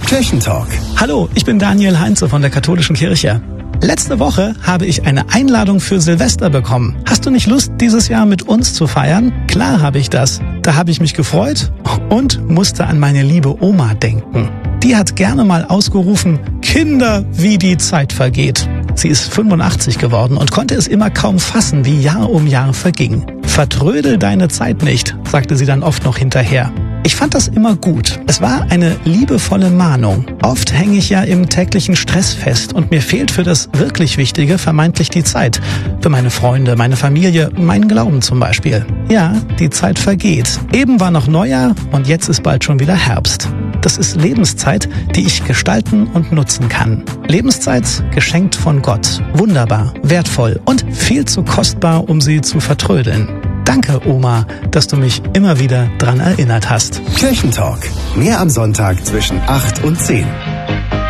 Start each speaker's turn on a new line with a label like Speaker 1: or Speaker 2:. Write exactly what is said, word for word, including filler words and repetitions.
Speaker 1: Kirchentalk.
Speaker 2: Hallo, ich bin Daniel Heinze von der Katholischen Kirche. Letzte Woche habe ich eine Einladung für Silvester bekommen. Hast du nicht Lust, dieses Jahr mit uns zu feiern? Klar habe ich das. Da habe ich mich gefreut und musste an meine liebe Oma denken. Die hat gerne mal ausgerufen, Kinder, wie die Zeit vergeht. Sie ist fünfundachtzig geworden und konnte es immer kaum fassen, wie Jahr um Jahr verging. Vertrödel deine Zeit nicht, sagte sie dann oft noch hinterher. Ich fand das immer gut. Es war eine liebevolle Mahnung. Oft hänge ich ja im täglichen Stress fest und mir fehlt für das wirklich Wichtige vermeintlich die Zeit. Für meine Freunde, meine Familie, meinen Glauben zum Beispiel. Ja, die Zeit vergeht. Eben war noch Neujahr und jetzt ist bald schon wieder Herbst. Das ist Lebenszeit, die ich gestalten und nutzen kann. Lebenszeit geschenkt von Gott. Wunderbar, wertvoll und viel zu kostbar, um sie zu vertrödeln. Danke, Oma, dass du mich immer wieder dran erinnert hast.
Speaker 1: Kirchentalk. Mehr am Sonntag zwischen acht und zehn.